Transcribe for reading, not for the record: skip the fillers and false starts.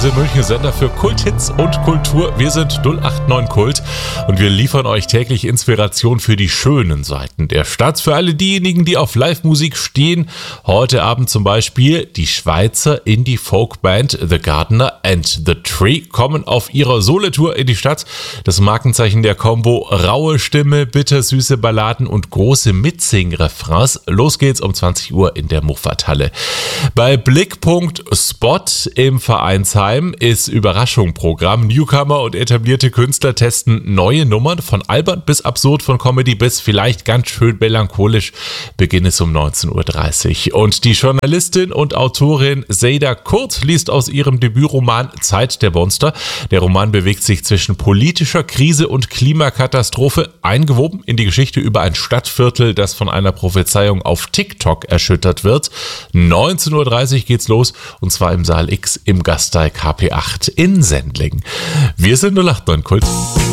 sind München Sender für Kulthits und Kultur. Wir sind 089 Kult und wir liefern euch täglich Inspiration für die schönen Seiten der Stadt. Für alle diejenigen, die auf Live-Musik stehen. Heute Abend zum Beispiel die Schweizer Indie-Folk-Band The Gardener and the Tree kommen auf ihrer Solo-Tour in die Stadt. Das Markenzeichen der Combo: raue Stimme, bittersüße Balladen und große Mitsing-Refrains. Los geht's um 20 Uhr in der Muffathalle. Bei Blickpunkt Spot im Vereinsheim ist Überraschung-Programm. Newcomer und etablierte Künstler testen neue Nummern, von albern bis absurd, von Comedy bis vielleicht ganz schön melancholisch. Beginn ist um 19.30 Uhr. Und die Journalistin und Autorin Seda Kurt liest aus ihrem Debütroman Zeit der Monster. Der Roman bewegt sich zwischen politischer Krise und Klimakatastrophe, eingewoben in die Geschichte über ein Stadtviertel, das von einer Prophezeiung auf TikTok erschüttert wird. 19.30 Uhr geht's los, und zwar im Saal X im Gasteig HP8 in Sendling. Wir sind 089 Kult.